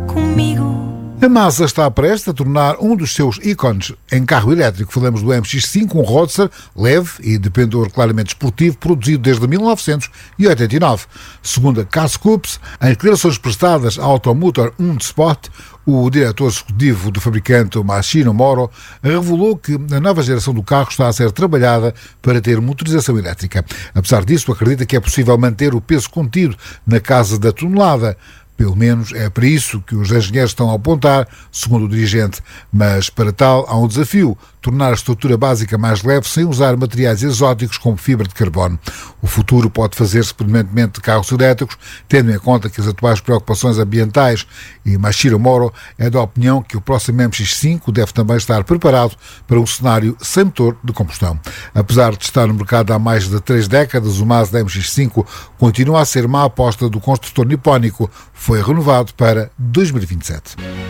comigo. A Mazda está prestes a tornar um dos seus ícones em carro elétrico. Falamos do MX-5, um roadster leve e de pendor claramente esportivo, produzido desde 1989. Segundo a Car Scoops, em declarações prestadas à Automotor Spot, o diretor executivo do fabricante Masahiro Moro revelou que a nova geração do carro está a ser trabalhada para ter motorização elétrica. Apesar disso, acredita que é possível manter o peso contido na casa da tonelada. Pelo menos é para isso que os engenheiros estão a apontar, segundo o dirigente. Mas, para tal, há um desafio: tornar a estrutura básica mais leve sem usar materiais exóticos como fibra de carbono. O futuro pode fazer-se predominantemente de carros elétricos, tendo em conta que as atuais preocupações ambientais. E Masahiro Moro é da opinião que o próximo MX-5 deve também estar preparado para um cenário sem motor de combustão. Apesar de estar no mercado há mais de 3 décadas, o Mazda MX-5 continua a ser uma aposta do construtor nipónico. Foi renovado para 2027.